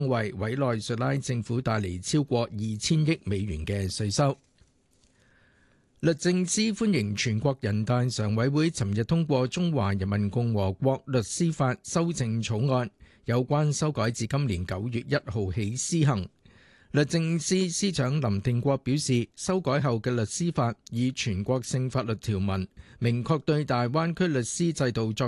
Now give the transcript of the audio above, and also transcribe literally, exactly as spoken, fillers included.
為委內瑞拉政府帶嚟超過二千億美元嘅稅收。律政司歡迎全國人大常委會尋日通過《中華人民共和國律師法》修正草案，有關修改自今年九月一號起施行。律政司司長林定國表示，修改後嘅律師法以全國性法律條文，明確對大灣區律師制度作